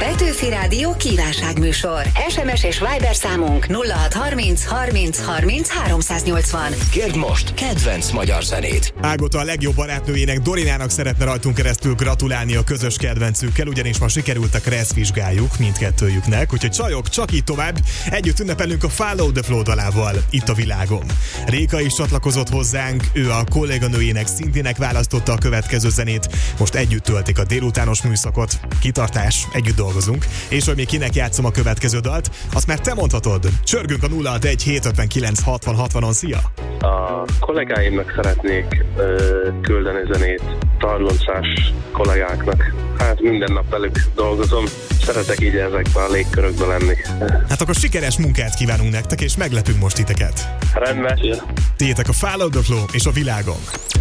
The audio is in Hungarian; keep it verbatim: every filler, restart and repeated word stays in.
Petőfi Rádió kívánságműsor. es em es és Viber számunk nulla hat harminc harminc harminc háromszáznyolcvan. Kérd most kedvenc magyar zenét. Ágota a legjobb barátnőjének, Dorinának szeretne rajtunk keresztül gratulálni a közös kedvencükkel, ugyanis ma sikerült a Kressz vizsgájuk mindkettőjüknek, úgyhogy csajok, csak így tovább. Együtt ünnepelünk a Follow the Flow dalával itt a világon. Réka is csatlakozott hozzánk, ő a kolléganőjének, Szintinek választotta a következő zenét. Most együtt töltik a délutános műszakot. Kitartás, együtt dolgozunk. És hogy még kinek játszom a következő dalt, azt már te mondhatod. Csörgünk a nulla hat egy hét ötvenkilenc hatvan hatvanon, szia! A kollégáimnak szeretnék ö, küldeni zenét, tarloncás kollégáknak. Hát minden nap velük dolgozom, szeretek így ezekben a légkörökben lenni. Hát akkor sikeres munkát kívánunk nektek, és meglepünk most titeket. Rendben. Tiétek a Follow the Flow és a világon.